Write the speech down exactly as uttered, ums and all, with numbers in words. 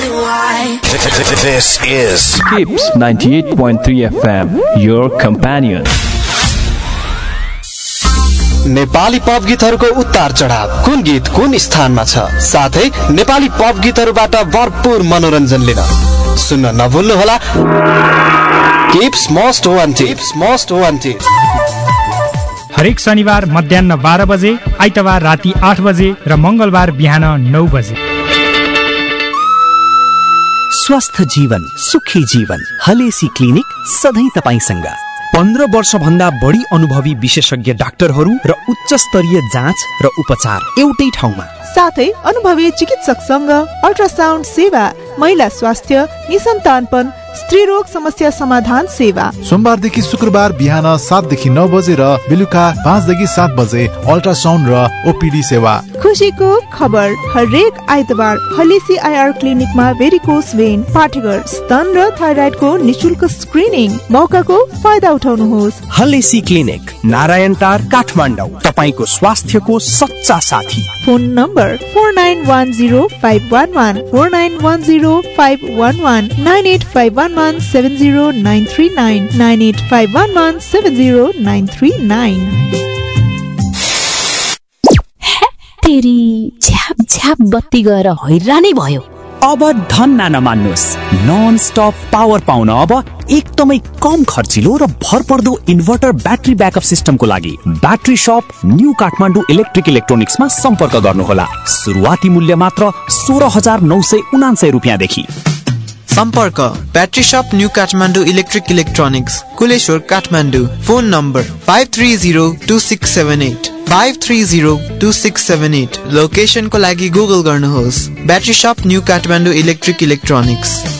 why. This is Skips ninety-eight point three F M, your companion. Nepali pop गीतहरूको उतार चढाव, कुन गीत कुन स्थानमा छ, साथै नेपाली पप गीतहरूबाट भरपूर मनोरञ्जन लिन सुन्न नभुल्नुहोला kips most wanted most wanted हरेक शनिबार मध्याह्न बाह्र बजे, आइतबार राति आठ बजे र मंगलबार बिहान नौ बजे। स्वस्थ जीवन सुखी जीवन हलेसी क्लिनिक सधैं तपाईसँग। पन्ध्र वर्ष भन्दा बढी अनुभवी विशेषज्ञ डाक्टरहरू र उच्च स्तरीय जाँच र उपचार एउटै ठाउँमा, साथै अनुभवी चिकित्सकसँग अल्ट्रासाउन्ड सेवा, महिला स्वास्थ्य, निसन्तानपन, स्त्री रोग समस्या समाधान सेवा। सोमबारदेखि शुक्रबार बिहान सातदेखि नौ बजे र बेलुका पाँचदेखि सात बजे अल्ट्रासाउन्ड र ओपीडी सेवा। खुसीको खबर, हरेक आइतबार हलेसी आइआर क्लिनिकमा भेरिकोस भेन, पाठेघर, स्तन र थाइराइडको निशुल्क स्क्रिनिङ। मौकाको फाइदा उठाउनुहोस्। हलेसी क्लिनिक, नारायण टार, काठमाडौँ, तपाईको स्वास्थ्यको सच्चा साथी। Phone number four nine one zero five one one, four nine one zero five one one, nine at five one one seven zero nine three nine, nine at five one one seven zero nine three nine. तेरी झ्याप झ्याप बत्ती गएर हैरानै भयो। अब Dhanna नमान्नुहोस्, non stop power पाउन अब एकदमै कम खर्चिलो र भरपर्दो इन्भर्टर ब्याट्री ब्याकअप सिस्टमको लागि ब्याट्री शप न्यू काठमाडौँ इलेक्ट्रिक इलेक्ट्रोनिक्समा सम्पर्क गर्नुहोला। सुरुवाती मूल्य मात्र सोह्र हजार नौ सय उनान्सय रुपियाँदेखि। सम्पर्क ब्याट्री शप new Kathmandu electric electronics, Kuleshwar, Kathmandu. Phone number five three zero two six seven at, five three zero two six seven at. लोकेसनको लागि गुगल गर्नुहोस् ब्याट्री शप न्यू काठमाडौँ इलेक्ट्रिक इलेक्ट्रोनिक्स।